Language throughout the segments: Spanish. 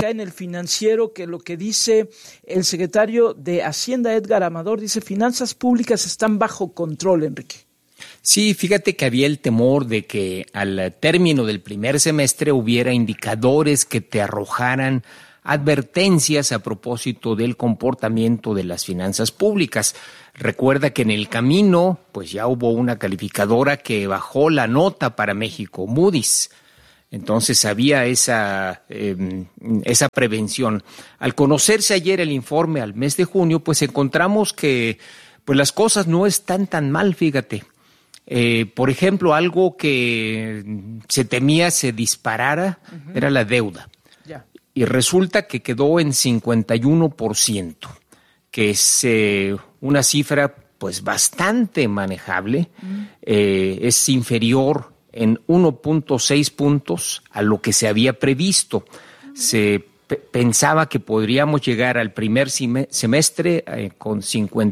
ya en El Financiero que lo que dice el secretario de Hacienda, Edgar Amador, dice: finanzas públicas están bajo control, Enrique. Sí, fíjate que había el temor de que al término del primer semestre hubiera indicadores que te arrojaran advertencias a propósito del comportamiento de las finanzas públicas. Recuerda que en el camino, pues ya hubo una calificadora que bajó la nota para México, Moody's. Entonces había esa prevención. Al conocerse ayer el informe al mes de junio, pues encontramos que pues las cosas no están tan mal, fíjate. Por ejemplo, algo que se temía se disparara era la deuda. Y resulta que quedó en 51%, que es una cifra pues bastante manejable. Es inferior en 1.6 puntos a lo que se había previsto. Se pensaba que podríamos llegar al primer semestre con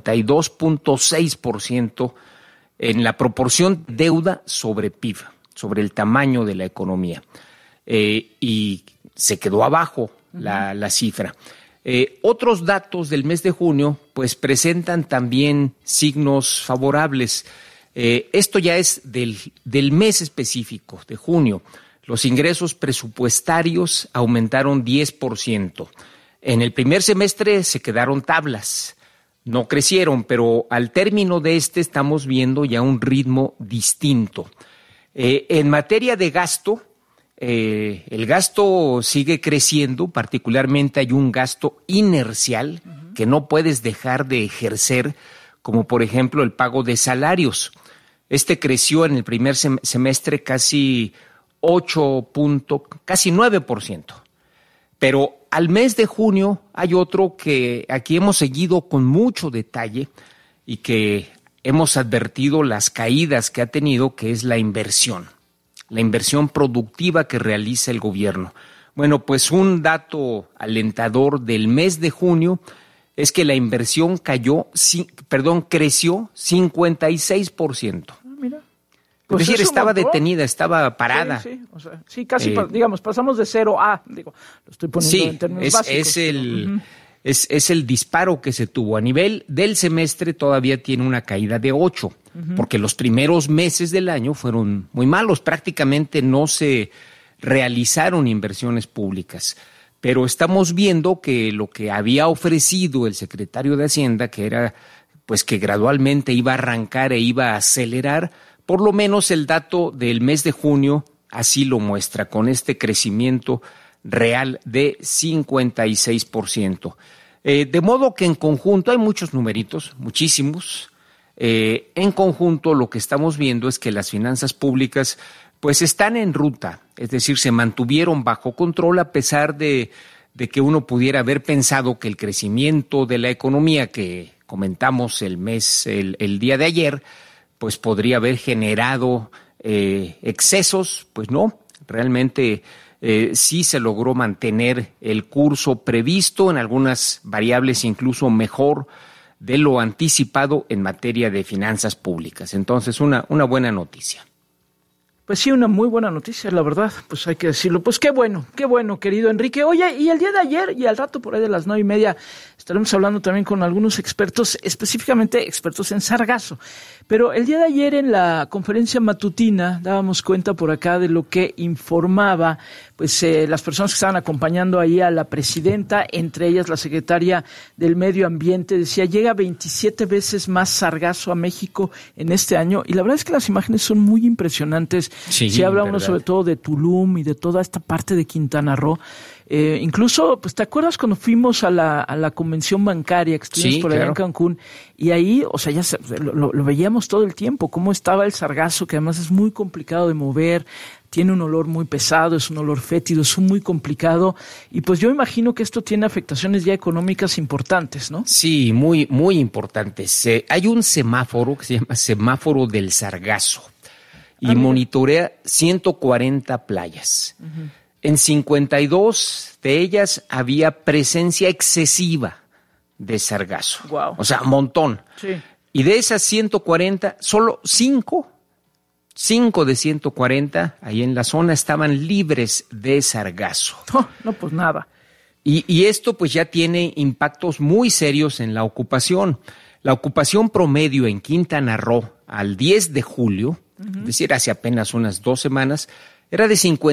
52.6% en la proporción deuda sobre PIB, sobre el tamaño de la economía. Y se quedó abajo la cifra. Otros datos del mes de junio pues presentan también signos favorables. Esto ya es del mes específico, de junio. Los ingresos presupuestarios aumentaron 10%. En el primer semestre se quedaron tablas, no crecieron, pero al término de estamos viendo ya un ritmo distinto. En materia de gasto, el gasto sigue creciendo, particularmente hay un gasto inercial que no puedes dejar de ejercer, como por ejemplo el pago de salarios. Creció en el primer semestre casi 9%. Pero al mes de junio hay otro que aquí hemos seguido con mucho detalle y que hemos advertido las caídas que ha tenido, que es la inversión productiva que realiza el gobierno. Bueno, pues un dato alentador del mes de junio es que la inversión creció 56%. Mira. Pues es decir, estaba detenida, estaba parada. Sí, casi, pasamos de 0 a, lo estoy poniendo en términos básicos. Es el disparo que se tuvo. A nivel del semestre todavía tiene una caída de 8%, porque los primeros meses del año fueron muy malos. Prácticamente no se realizaron inversiones públicas. Pero estamos viendo que lo que había ofrecido el secretario de Hacienda, que era pues que gradualmente iba a arrancar e iba a acelerar, por lo menos el dato del mes de junio así lo muestra, con este crecimiento real de 56%. De modo que en conjunto hay muchos numeritos, muchísimos. En conjunto lo que estamos viendo es que las finanzas públicas pues están en ruta, es decir, se mantuvieron bajo control a pesar de que uno pudiera haber pensado que el crecimiento de la economía que comentamos el día de ayer, pues podría haber generado excesos. Pues no, realmente sí se logró mantener el curso previsto, en algunas variables incluso mejor de lo anticipado en materia de finanzas públicas. Entonces, una buena noticia. Pues sí, una muy buena noticia, la verdad, pues hay que decirlo. Pues qué bueno, querido Enrique. Oye, y el día de ayer y al rato por ahí de las 9:30 estaremos hablando también con algunos expertos, específicamente expertos en sargazo. Pero el día de ayer en la conferencia matutina dábamos cuenta por acá de lo que informaba pues las personas que estaban acompañando ahí a la presidenta, entre ellas la secretaria del Medio Ambiente. Decía, llega 27 veces más sargazo a México en este año, y la verdad es que las imágenes son muy impresionantes. Sí, habla uno sobre todo de Tulum y de toda esta parte de Quintana Roo. Incluso, pues, ¿te acuerdas cuando fuimos a la convención bancaria que estuvimos por allá en Cancún? Y ahí, o sea, ya lo veíamos todo el tiempo, cómo estaba el sargazo, que además es muy complicado de mover, tiene un olor muy pesado, es un olor fétido, es muy complicado. Y pues yo imagino que esto tiene afectaciones ya económicas importantes, ¿no? Sí, muy, muy importantes. Hay un semáforo que se llama semáforo del sargazo y monitorea 140 playas. Uh-huh. En 52 de ellas había presencia excesiva de sargazo. Wow. O sea, un montón. Sí. Y de esas 140, solo 5 de 140 ahí en la zona estaban libres de sargazo. No, pues nada. Y esto pues ya tiene impactos muy serios en la ocupación. La ocupación promedio en Quintana Roo al 10 de julio, es decir, hace apenas unas 2 semanas, era de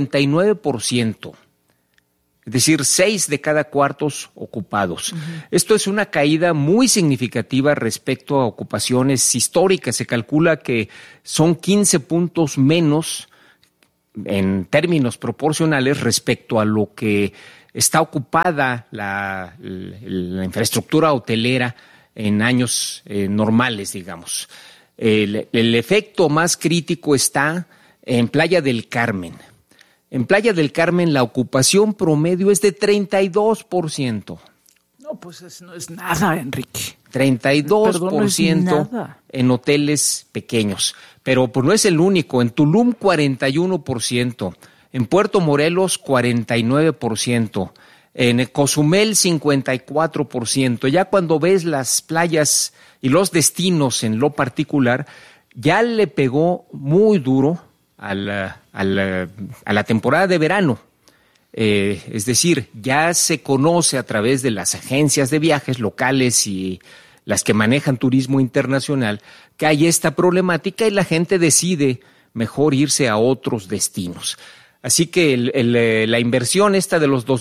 59%. Es decir, 6 de cada cuartos ocupados. Esto es una caída muy significativa respecto a ocupaciones históricas. Se calcula que son 15 puntos menos en términos proporcionales respecto a lo que está ocupada la infraestructura hotelera en años normales, digamos. El efecto más crítico está en Playa del Carmen. En Playa del Carmen la ocupación promedio es de 32%. No, pues no es nada, Enrique. 32% no es nada. En hoteles pequeños. Pero pues no es el único. En Tulum 41%. En Puerto Morelos 49%. En Cozumel 54%. Ya cuando ves las playas y los destinos en lo particular, ya le pegó muy duro a la temporada de verano. Es decir, ya se conoce a través de las agencias de viajes locales y las que manejan turismo internacional que hay esta problemática y la gente decide mejor irse a otros destinos. Así que la inversión esta de los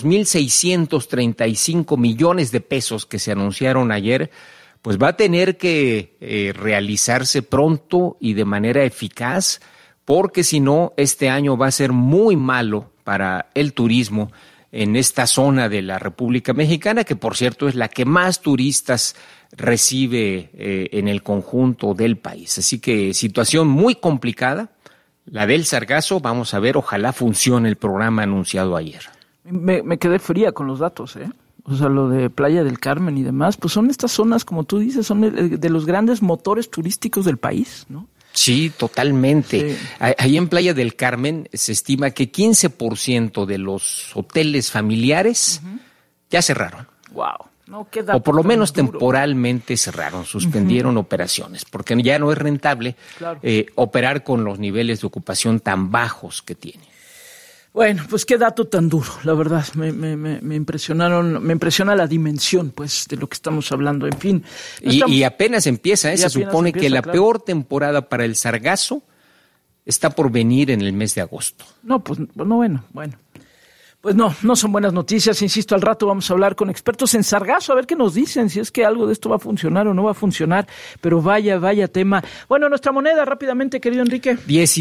2.635 millones de pesos que se anunciaron ayer, pues va a tener que realizarse pronto y de manera eficaz, porque si no, este año va a ser muy malo para el turismo en esta zona de la República Mexicana, que por cierto es la que más turistas recibe en el conjunto del país. Así que situación muy complicada, la del sargazo. Vamos a ver, ojalá funcione el programa anunciado ayer. Me quedé fría con los datos, ¿eh? O sea, lo de Playa del Carmen y demás, pues son estas zonas, como tú dices, son de los grandes motores turísticos del país, ¿no? Sí, totalmente. Sí. Ahí en Playa del Carmen se estima que 15% de los hoteles familiares ya cerraron. Wow. No, o por lo menos temporalmente cerraron, suspendieron operaciones, porque ya no es rentable operar con los niveles de ocupación tan bajos que tiene. Bueno, pues qué dato tan duro, la verdad, me impresiona la dimensión, pues, de lo que estamos hablando, en fin. Y apenas empieza, se supone que la peor temporada para el sargazo está por venir en el mes de agosto. No, pues, no, bueno. Pues no son buenas noticias, insisto, al rato vamos a hablar con expertos en sargazo, a ver qué nos dicen, si es que algo de esto va a funcionar o no va a funcionar, pero vaya tema. Bueno, nuestra moneda, rápidamente, querido Enrique.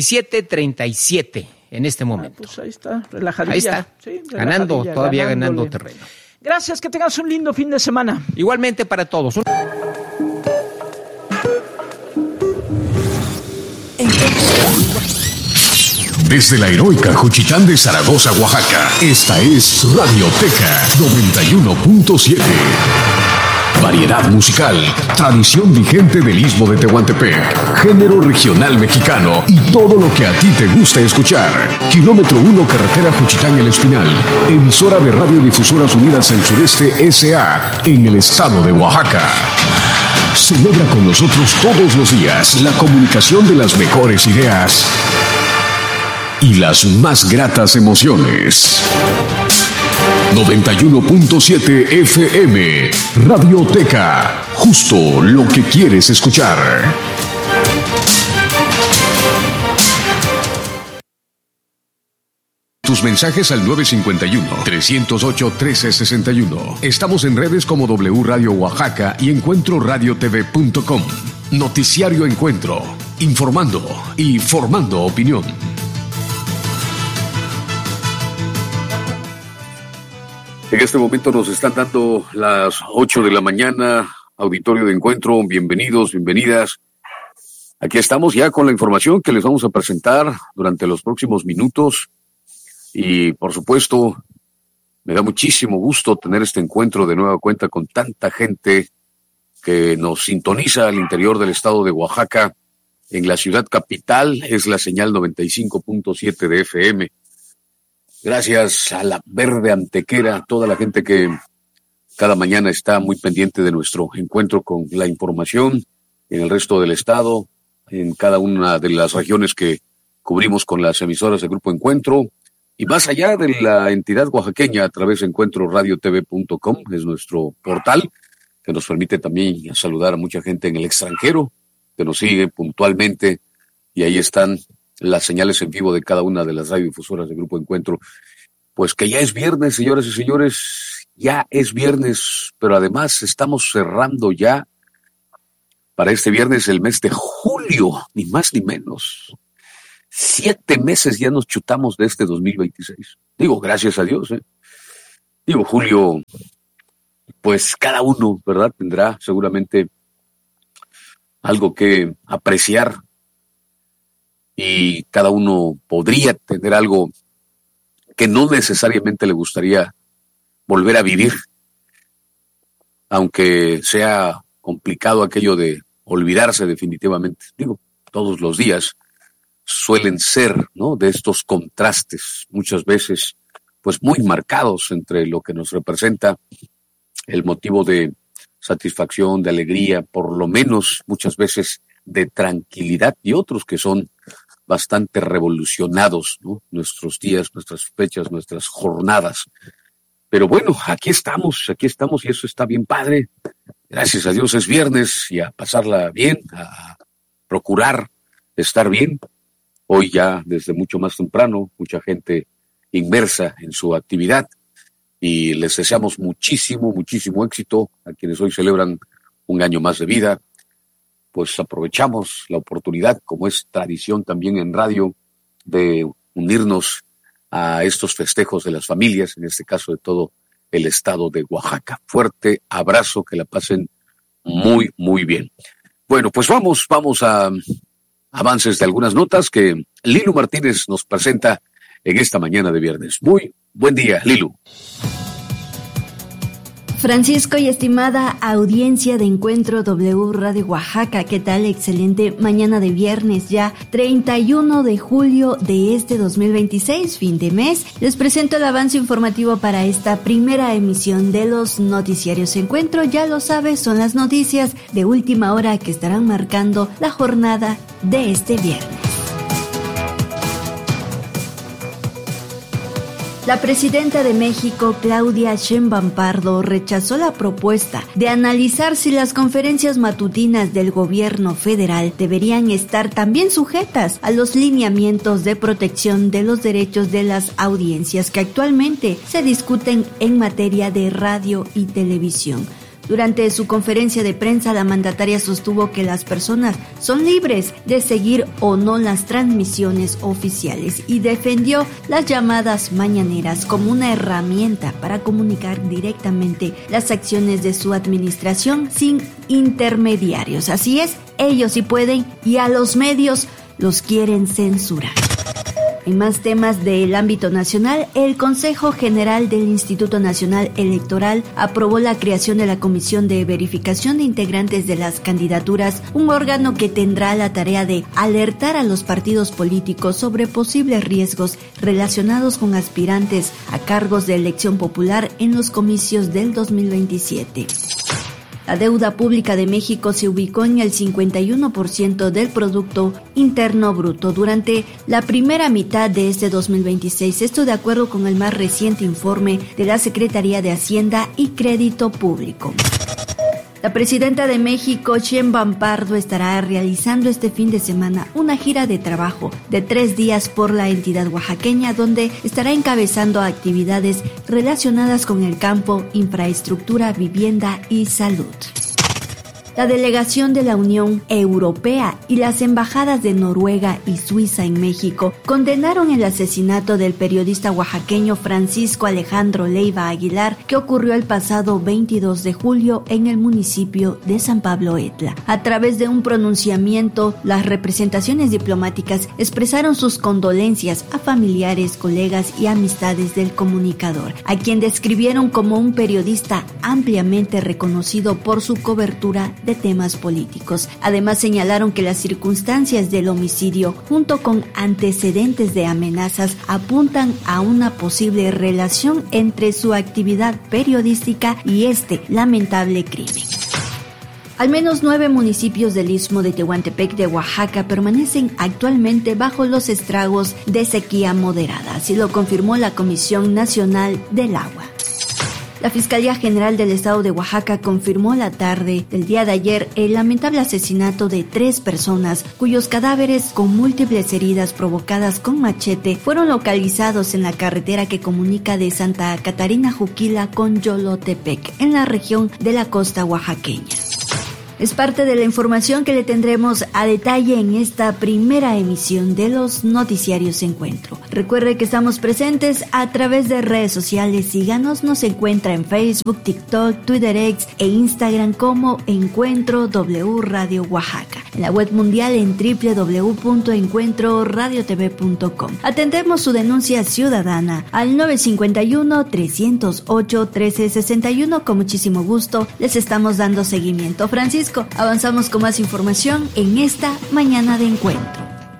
17.37 en este momento. Pues ahí está, relajadilla. Ahí está, sí, todavía ganando terreno. Gracias, que tengas un lindo fin de semana. Igualmente para todos. Desde la heroica Juchitán de Zaragoza, Oaxaca, esta es Radioteca 91.7. Variedad musical, tradición vigente del Istmo de Tehuantepec, género regional mexicano y todo lo que a ti te gusta escuchar. Kilómetro 1, carretera Juchitán El Espinal, emisora de Radiodifusoras Unidas del Sureste S.A. en el estado de Oaxaca. Celebra con nosotros todos los días la comunicación de las mejores ideas y las más gratas emociones. 91.7 FM, Radioteca, justo lo que quieres escuchar. Tus mensajes al 951-308-1361. Estamos en redes como W Radio Oaxaca y EncuentroRadioTV.com. Noticiario Encuentro, informando y formando opinión. En este momento nos están dando las 8 de la mañana, auditorio de Encuentro, bienvenidos, bienvenidas. Aquí estamos ya con la información que les vamos a presentar durante los próximos minutos. Y por supuesto, me da muchísimo gusto tener este encuentro de nueva cuenta con tanta gente que nos sintoniza al interior del estado de Oaxaca. En la ciudad capital es la señal 95.7 de FM. Gracias a la Verde Antequera, toda la gente que cada mañana está muy pendiente de nuestro encuentro con la información en el resto del estado, en cada una de las regiones que cubrimos con las emisoras del Grupo Encuentro. y más allá de la entidad oaxaqueña a través de encuentroradiotv.com, es nuestro portal que nos permite también saludar a mucha gente en el extranjero que nos sigue puntualmente, y ahí están las señales en vivo de cada una de las radiodifusoras del Grupo Encuentro. Pues que ya es viernes, señoras y señores, ya es viernes, pero además estamos cerrando ya para este viernes el mes de julio, ni más ni menos. 7 meses ya nos chutamos de este 2026. Digo, gracias a Dios. Digo, julio, pues cada uno, ¿verdad?, tendrá seguramente algo que apreciar, y cada uno podría tener algo que no necesariamente le gustaría volver a vivir, aunque sea complicado aquello de olvidarse definitivamente. Digo, todos los días suelen ser, ¿no?, de estos contrastes, muchas veces pues muy marcados entre lo que nos representa el motivo de satisfacción, de alegría, por lo menos muchas veces de tranquilidad, y otros que son bastante revolucionados, ¿no?, nuestros días, nuestras fechas, nuestras jornadas. Pero bueno, aquí estamos y eso está bien padre. Gracias a Dios es viernes, y a pasarla bien, a procurar estar bien. Hoy ya desde mucho más temprano, mucha gente inmersa en su actividad, y les deseamos muchísimo éxito a quienes hoy celebran un año más de vida. Pues aprovechamos la oportunidad, como es tradición también en radio, de unirnos a estos festejos de las familias, en este caso de todo el estado de Oaxaca. Fuerte abrazo, que la pasen muy bien. Bueno, pues vamos a avances de algunas notas que Lilu Martínez nos presenta en esta mañana de viernes. Muy buen día, Lilu. Francisco y estimada audiencia de Encuentro W Radio Oaxaca, ¿qué tal? Excelente mañana de viernes, ya 31 de julio de este 2026, fin de mes. Les presento el avance informativo para esta primera emisión de los noticiarios Encuentro. Ya lo sabes, son las noticias de última hora que estarán marcando la jornada de este viernes. La presidenta de México, Claudia Sheinbaum Pardo, rechazó la propuesta de analizar si las conferencias matutinas del gobierno federal deberían estar también sujetas a los lineamientos de protección de los derechos de las audiencias que actualmente se discuten en materia de radio y televisión. Durante su conferencia de prensa, la mandataria sostuvo que las personas son libres de seguir o no las transmisiones oficiales y defendió las llamadas mañaneras como una herramienta para comunicar directamente las acciones de su administración sin intermediarios. Así es, ellos sí pueden, y a los medios los quieren censurar. En más temas del ámbito nacional, el Consejo General del Instituto Nacional Electoral aprobó la creación de la Comisión de Verificación de Integrantes de las Candidaturas, un órgano que tendrá la tarea de alertar a los partidos políticos sobre posibles riesgos relacionados con aspirantes a cargos de elección popular en los comicios del 2027. La deuda pública de México se ubicó en el 51% del Producto Interno Bruto durante la primera mitad de este 2026. Esto de acuerdo con el más reciente informe de la Secretaría de Hacienda y Crédito Público. La presidenta de México, Sheinbaum Pardo, estará realizando este fin de semana una gira de trabajo de 3 días por la entidad oaxaqueña, donde estará encabezando actividades relacionadas con el campo, infraestructura, vivienda y salud. La delegación de la Unión Europea y las embajadas de Noruega y Suiza en México condenaron el asesinato del periodista oaxaqueño Francisco Alejandro Leiva Aguilar, que ocurrió el pasado 22 de julio en el municipio de San Pablo Etla. A través de un pronunciamiento, las representaciones diplomáticas expresaron sus condolencias a familiares, colegas y amistades del comunicador, a quien describieron como un periodista ampliamente reconocido por su cobertura de temas políticos. Además, señalaron que las circunstancias del homicidio, junto con antecedentes de amenazas, apuntan a una posible relación entre su actividad periodística y este lamentable crimen. Al menos 9 municipios del istmo de Tehuantepec de Oaxaca permanecen actualmente bajo los estragos de sequía moderada, así lo confirmó la Comisión Nacional del Agua. La Fiscalía General del Estado de Oaxaca confirmó la tarde del día de ayer el lamentable asesinato de 3 personas cuyos cadáveres con múltiples heridas provocadas con machete fueron localizados en la carretera que comunica de Santa Catarina Juquila con Yolotepec, en la región de la costa oaxaqueña. Es parte de la información que le tendremos a detalle en esta primera emisión de los Noticiarios Encuentro. Recuerde que estamos presentes a través de redes sociales. Síganos, nos encuentra en Facebook, TikTok, Twitter X e Instagram como Encuentro W Radio Oaxaca. En la web mundial en www.encuentroradiotv.com. Atendemos su denuncia ciudadana al 951-308-1361. Con muchísimo gusto les estamos dando seguimiento. Francisco, avanzamos con más información en esta mañana de encuentro.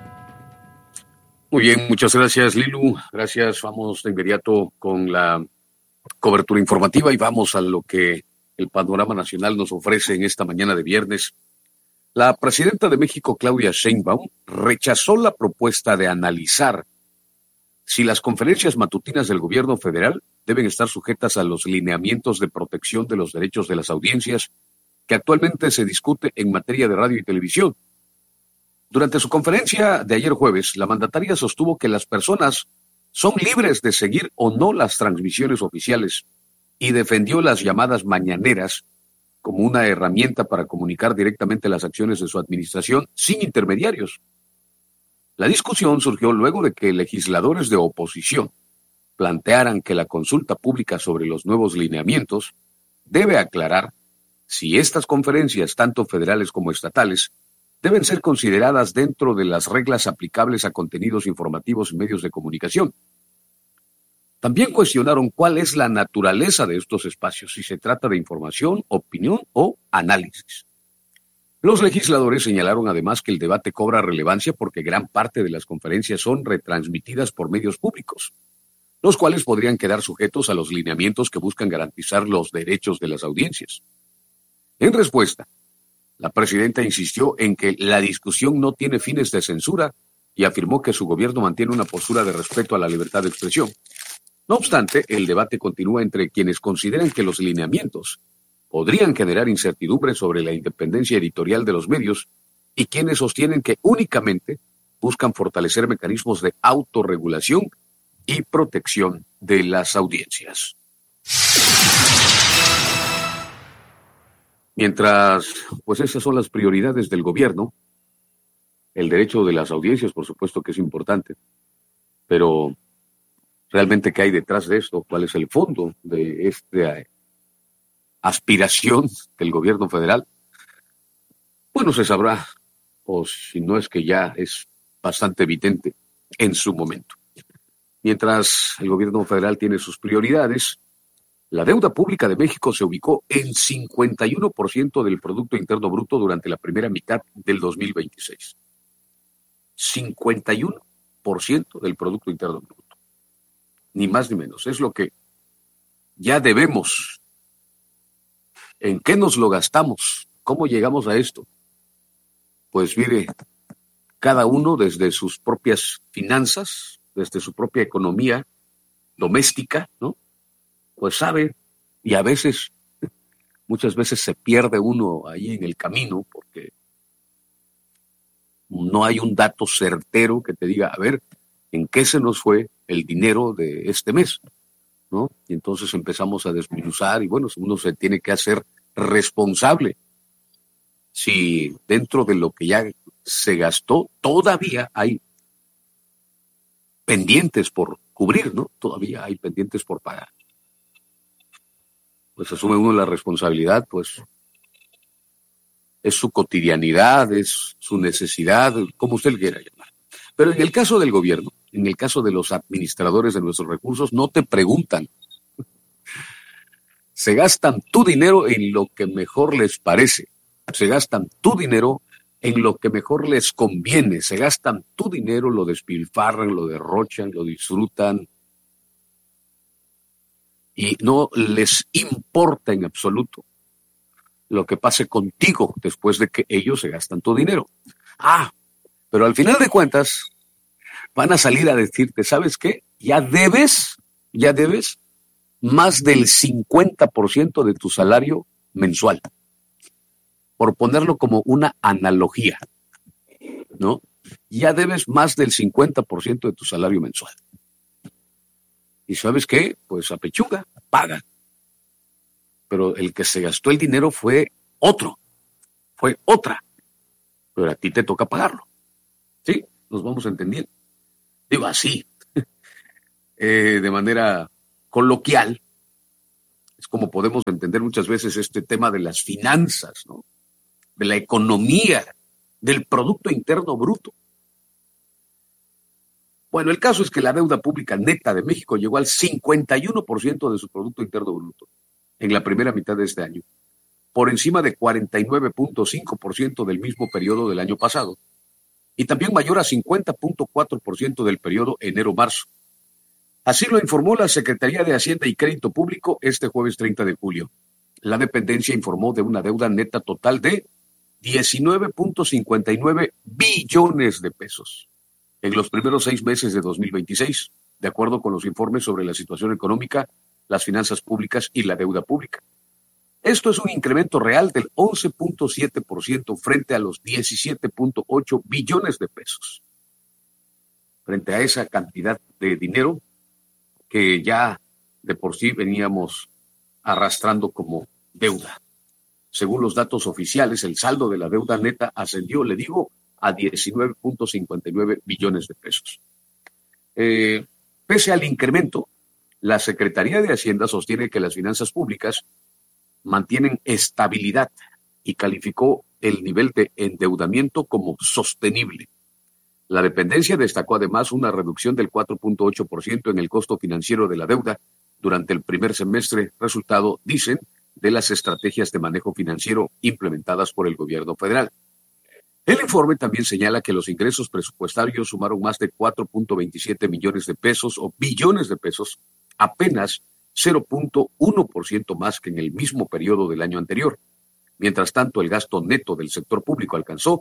Muy bien, muchas gracias, Lilu. Gracias. Vamos de inmediato con la cobertura informativa y vamos a lo que el panorama nacional nos ofrece en esta mañana de viernes. La presidenta de México, Claudia Sheinbaum, rechazó la propuesta de analizar si las conferencias matutinas del gobierno federal deben estar sujetas a los lineamientos de protección de los derechos de las audiencias que actualmente se discute en materia de radio y televisión. Durante su conferencia de ayer jueves, la mandataria sostuvo que las personas son libres de seguir o no las transmisiones oficiales y defendió las llamadas mañaneras como una herramienta para comunicar directamente las acciones de su administración sin intermediarios. La discusión surgió luego de que legisladores de oposición plantearan que la consulta pública sobre los nuevos lineamientos debe aclarar si estas conferencias, tanto federales como estatales, deben ser consideradas dentro de las reglas aplicables a contenidos informativos y medios de comunicación. También cuestionaron cuál es la naturaleza de estos espacios, si se trata de información, opinión o análisis. Los legisladores señalaron además que el debate cobra relevancia porque gran parte de las conferencias son retransmitidas por medios públicos, los cuales podrían quedar sujetos a los lineamientos que buscan garantizar los derechos de las audiencias. En respuesta, la presidenta insistió en que la discusión no tiene fines de censura y afirmó que su gobierno mantiene una postura de respeto a la libertad de expresión. No obstante, el debate continúa entre quienes consideran que los lineamientos podrían generar incertidumbre sobre la independencia editorial de los medios y quienes sostienen que únicamente buscan fortalecer mecanismos de autorregulación y protección de las audiencias. Mientras, pues esas son las prioridades del gobierno, el derecho de las audiencias, por supuesto que es importante, pero realmente qué hay detrás de esto, cuál es el fondo de esta aspiración del gobierno federal, bueno, se sabrá, o si no es que ya es bastante evidente en su momento. Mientras el gobierno federal tiene sus prioridades, la deuda pública de México se ubicó en 51% del Producto Interno Bruto durante la primera mitad del 2026. 51% del Producto Interno Bruto. Ni más ni menos. Es lo que ya debemos. ¿En qué nos lo gastamos? ¿Cómo llegamos a esto? Pues mire, cada uno desde sus propias finanzas, desde su propia economía doméstica, ¿no? Pues sabe, y a veces, muchas veces se pierde uno ahí en el camino porque no hay un dato certero que te diga, a ver, ¿en qué se nos fue el dinero de este mes? ¿No? Y entonces empezamos a desmenuzar y bueno, uno se tiene que hacer responsable. Si dentro de lo que ya se gastó, todavía hay pendientes por cubrir, ¿no? Todavía hay pendientes por pagar. Pues asume uno la responsabilidad, pues es su cotidianidad, es su necesidad, como usted quiera llamar. Pero en el caso del gobierno, en el caso de los administradores de nuestros recursos, no te preguntan. Se gastan tu dinero en lo que mejor les parece. Se gastan tu dinero en lo que mejor les conviene. Se gastan tu dinero, lo despilfarran, lo derrochan, lo disfrutan. Y no les importa en absoluto lo que pase contigo después de que ellos se gastan tu dinero. Pero al final de cuentas van a salir a decirte, ¿sabes qué? Ya debes más del 50% de tu salario mensual. Por ponerlo como una analogía, ¿no? Ya debes más del 50% de tu salario mensual. ¿Y sabes qué? Pues a pechuga, paga. Pero el que se gastó el dinero fue otra. Pero a ti te toca pagarlo. ¿Sí? Nos vamos entendiendo. Digo así, de manera coloquial, es como podemos entender muchas veces este tema de las finanzas, ¿no? De la economía, del Producto Interno Bruto. Bueno, el caso es que la deuda pública neta de México llegó al 51% de su Producto Interno Bruto en la primera mitad de este año, por encima de 49.5% del mismo periodo del año pasado, y también mayor a 50.4% del periodo enero-marzo. Así lo informó la Secretaría de Hacienda y Crédito Público este jueves 30 de julio. La dependencia informó de una deuda neta total de 19.59 billones de pesos en los primeros 6 meses de 2026, de acuerdo con los informes sobre la situación económica, las finanzas públicas y la deuda pública. Esto es un incremento real del 11.7% frente a los 17.8 billones de pesos. Frente a esa cantidad de dinero que ya de por sí veníamos arrastrando como deuda. Según los datos oficiales, el saldo de la deuda neta ascendió, le digo, a 19.59 billones de pesos. Pese al incremento, la Secretaría de Hacienda sostiene que las finanzas públicas mantienen estabilidad y calificó el nivel de endeudamiento como sostenible. La dependencia destacó además una reducción del 4.8% en el costo financiero de la deuda durante el primer semestre, resultado, dicen, de las estrategias de manejo financiero implementadas por el gobierno federal. El informe también señala que los ingresos presupuestarios sumaron más de 4.27 millones de pesos o billones de pesos, apenas 0.1% más que en el mismo periodo del año anterior. Mientras tanto, el gasto neto del sector público alcanzó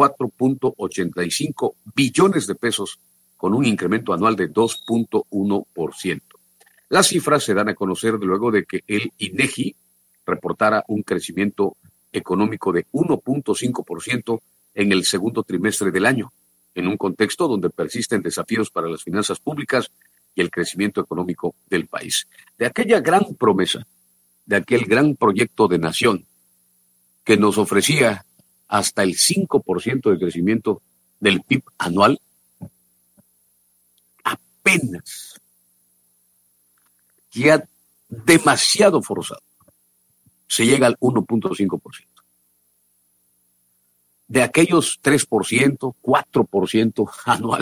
4.85 billones de pesos, con un incremento anual de 2.1%. Las cifras se dan a conocer luego de que el INEGI reportara un crecimiento económico de 1.5% en el segundo trimestre del año, en un contexto donde persisten desafíos para las finanzas públicas y el crecimiento económico del país. De aquella gran promesa, de aquel gran proyecto de nación que nos ofrecía hasta el 5% de crecimiento del PIB anual, apenas, ya demasiado forzado, se llega al 1.5%. De aquellos 3%, 4% anual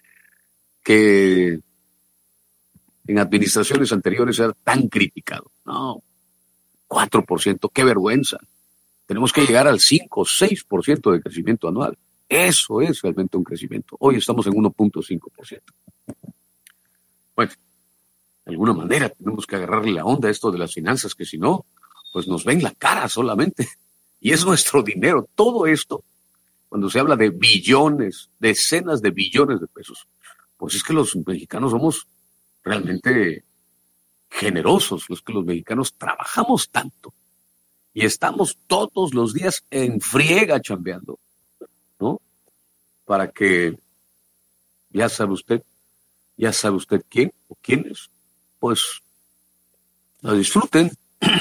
que en administraciones anteriores era tan criticado. No, 4%, qué vergüenza. Tenemos que llegar al 5 o 6% de crecimiento anual. Eso es realmente un crecimiento. Hoy estamos en 1.5%. Bueno, de alguna manera tenemos que agarrarle la onda a esto de las finanzas, que si no, pues nos ven la cara solamente. Y es nuestro dinero. Todo esto, cuando se habla de billones, decenas de billones de pesos, pues es que los mexicanos somos realmente generosos. Es que los mexicanos trabajamos tanto y estamos todos los días en friega chambeando, ¿no? Para que, ya sabe usted quién o quiénes, pues lo disfruten.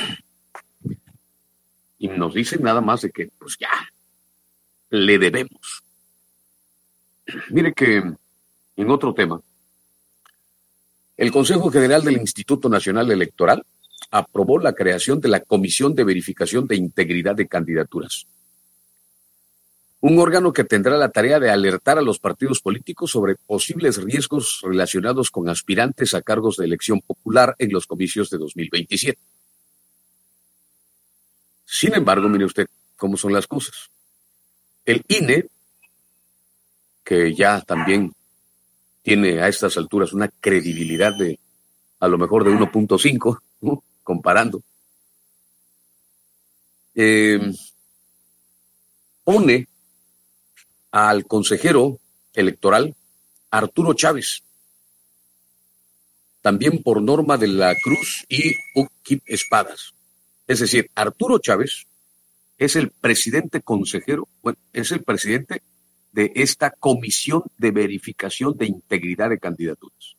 Y nos dicen nada más de que, pues ya, le debemos. Mire que, en otro tema, el Consejo General del Instituto Nacional Electoral aprobó la creación de la Comisión de Verificación de Integridad de Candidaturas, un órgano que tendrá la tarea de alertar a los partidos políticos sobre posibles riesgos relacionados con aspirantes a cargos de elección popular en los comicios de 2027. Sin embargo, mire usted cómo son las cosas. El INE, que ya también tiene a estas alturas una credibilidad de a lo mejor de 1.5, ¿no? Comparando. pone al consejero electoral Arturo Chávez, también por Norma de la Cruz y Ukip Espadas. Es decir, Arturo Chávez es el presidente consejero, bueno, es el presidente de esta Comisión de Verificación de Integridad de Candidaturas.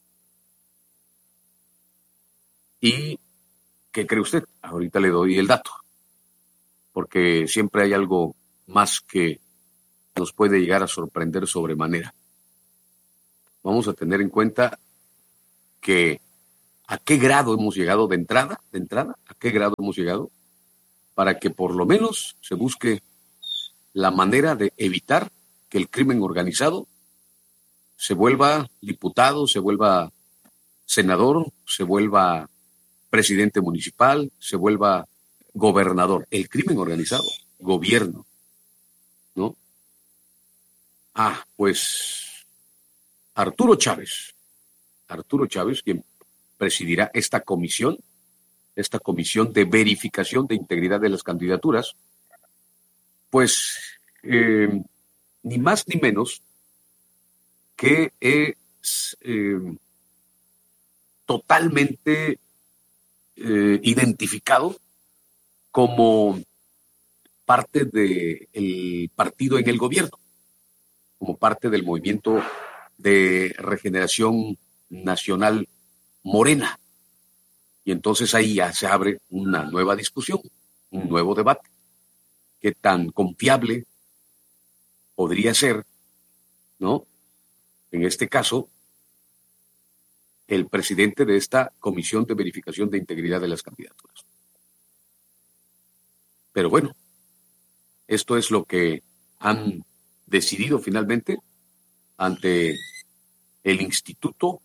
¿Y qué cree usted? Ahorita le doy el dato, porque siempre hay algo más que nos puede llegar a sorprender sobremanera. Vamos a tener en cuenta que a qué grado hemos llegado de entrada, a qué grado hemos llegado, para que por lo menos se busque la manera de evitar que el crimen organizado se vuelva diputado, se vuelva senador, se vuelva presidente municipal, se vuelva gobernador. El crimen organizado, gobierno, ¿no? Pues Arturo Chávez, quien presidirá esta comisión de verificación de integridad de las candidaturas, pues ni más ni menos que es totalmente identificado como parte del partido en el gobierno, como parte del movimiento de regeneración nacional Morena. Y entonces ahí ya se abre una nueva discusión, un nuevo debate. ¿Qué tan confiable podría ser, ¿no? En este caso, el presidente de esta Comisión de Verificación de Integridad de las Candidaturas. Pero bueno, esto es lo que han decidido finalmente ante el Instituto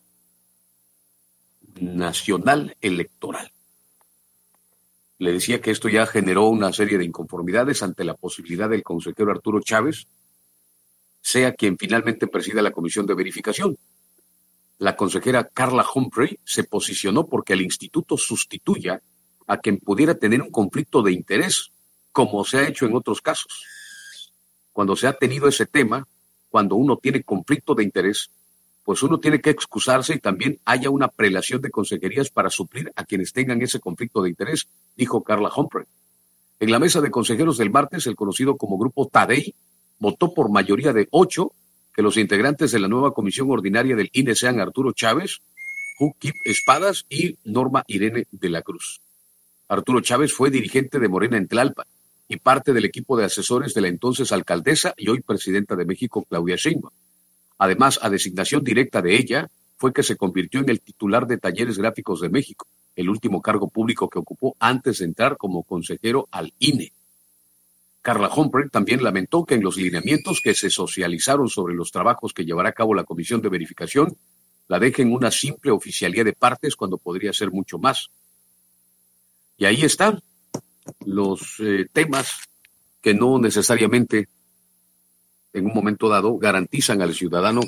Nacional Electoral. Le decía que esto ya generó una serie de inconformidades ante la posibilidad del consejero Arturo Chávez sea quien finalmente presida la comisión de verificación. La consejera Carla Humphrey se posicionó porque el instituto sustituya a quien pudiera tener un conflicto de interés, como se ha hecho en otros casos. Cuando se ha tenido ese tema, cuando uno tiene conflicto de interés, pues uno tiene que excusarse y también haya una prelación de consejerías para suplir a quienes tengan ese conflicto de interés, dijo Carla Humphrey. En la mesa de consejeros del martes, el conocido como Grupo Tadei votó por mayoría de 8 que los integrantes de la nueva comisión ordinaria del INE sean Arturo Chávez, Ukip Espadas y Norma Irene de la Cruz. Arturo Chávez fue dirigente de Morena en Tlalpan y parte del equipo de asesores de la entonces alcaldesa y hoy presidenta de México, Claudia Sheinbaum. Además, a designación directa de ella, fue que se convirtió en el titular de Talleres Gráficos de México, el último cargo público que ocupó antes de entrar como consejero al INE. Carla Humphrey también lamentó que en los lineamientos que se socializaron sobre los trabajos que llevará a cabo la comisión de verificación, la dejen una simple oficialía de partes cuando podría ser mucho más. Y ahí están los temas que no necesariamente en un momento dado garantizan al ciudadano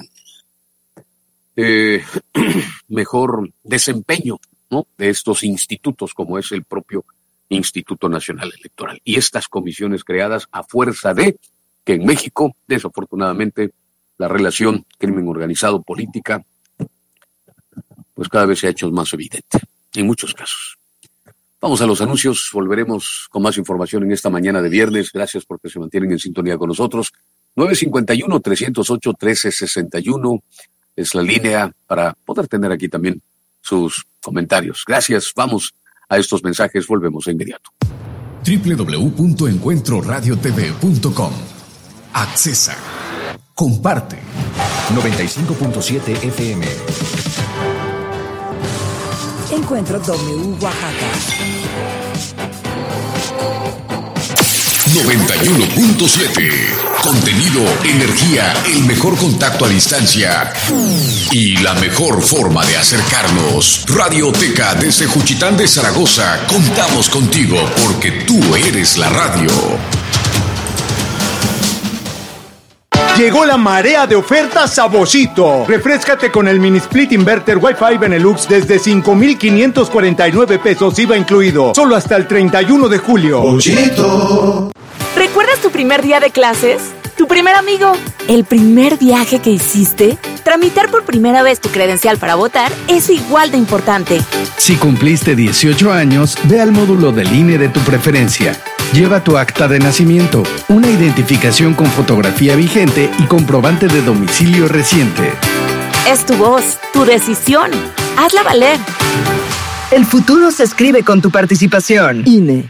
mejor desempeño, ¿no?, de estos institutos como es el propio Instituto Nacional Electoral. Y estas comisiones creadas a fuerza de que en México, desafortunadamente, la relación crimen organizado política, pues cada vez se ha hecho más evidente, en muchos casos. Vamos a los anuncios, volveremos con más información en esta mañana de viernes. Gracias porque se mantienen en sintonía con nosotros. 951-308-1361 es la línea para poder tener aquí también sus comentarios. Gracias, vamos a estos mensajes, volvemos de inmediato. www.encuentroradiotv.com. Accesa. Comparte. 95.7 FM. Encuentro W Oaxaca. 91.7. Contenido, energía, el mejor contacto a distancia y la mejor forma de acercarnos. Radioteca desde Juchitán de Zaragoza. Contamos contigo porque tú eres la radio. Llegó la marea de ofertas a Boschito. Refréscate con el mini split inverter Wi-Fi Benelux desde 5,549 pesos IVA incluido. Solo hasta el 31 de julio. Boschito. ¿Recuerdas tu primer día de clases? ¿Tu primer amigo? ¿El primer viaje que hiciste? Tramitar por primera vez tu credencial para votar es igual de importante. Si cumpliste 18 años, ve al módulo del INE de tu preferencia. Lleva tu acta de nacimiento, una identificación con fotografía vigente y comprobante de domicilio reciente. Es tu voz, tu decisión. Hazla valer. El futuro se escribe con tu participación. INE.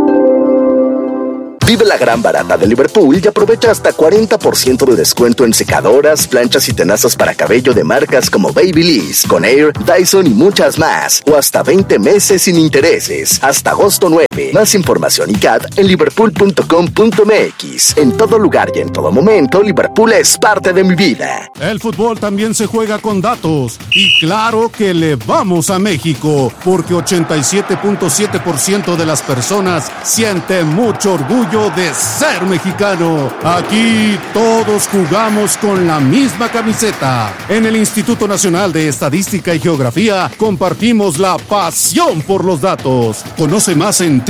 Vive la gran barata de Liverpool y aprovecha hasta 40% de descuento en secadoras, planchas y tenazas para cabello de marcas como Babyliss, Conair, Dyson y muchas más. O hasta 20 meses sin intereses. Hasta agosto 9. Más información y CAT en liverpool.com.mx. En todo lugar y en todo momento, Liverpool es parte de mi vida. El fútbol también se juega con datos. Y claro que le vamos a México, porque 87.7% de las personas siente mucho orgullo de ser mexicano. Aquí todos jugamos con la misma camiseta. En el Instituto Nacional de Estadística y Geografía compartimos la pasión por los datos. Conoce más en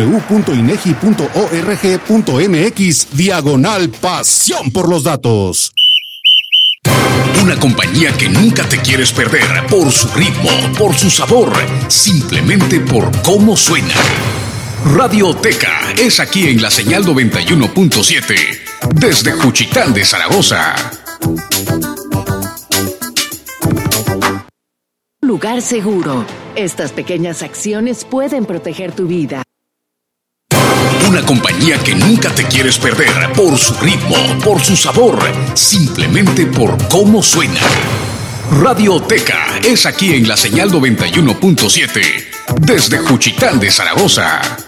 www.inegi.org.mx/pasión por los datos. Una compañía que nunca te quieres perder por su ritmo, por su sabor, simplemente por cómo suena. Radioteca es aquí en la señal 91.7 desde Juchitán de Zaragoza. Lugar seguro. Estas pequeñas acciones pueden proteger tu vida. Una compañía que nunca te quieres perder por su ritmo, por su sabor, simplemente por cómo suena. Radioteca es aquí en la señal 91.7 desde Juchitán de Zaragoza.